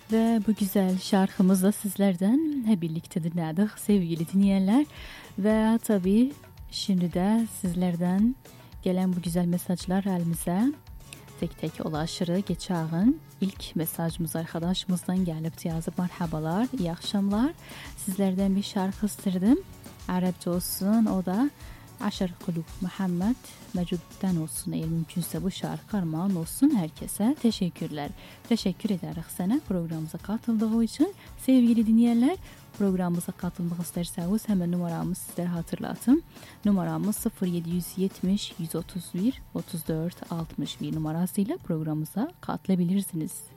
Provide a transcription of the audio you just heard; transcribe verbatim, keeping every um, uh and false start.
Ve bu güzel şarkımızla sizlerden hep birlikte dinledik sevgili dinleyenler. Ve tabii şimdi de sizlerden gelen bu güzel mesajlar elimize tek tek ulaşırı geçağın. İlk mesajımız arkadaşımızdan gelip yazıp merhabalar, iyi akşamlar. Sizlerden bir şarkı istedim. Arapça olsun, o da Aşır Kulub Muhammed Mecud'dan olsun. Eğer mümkünse bu şarkı armağan olsun herkese. Teşekkürler. Teşekkür ederiz sana programımıza katıldığı için. Sevgili dinleyenler, programımıza katılmak isterseniz hemen numaramı sizlere hatırlatayım. Numaramız sıfır yedi yetmiş yüz otuz bir otuz dört altmış bir numarasıyla programımıza katılabilirsiniz.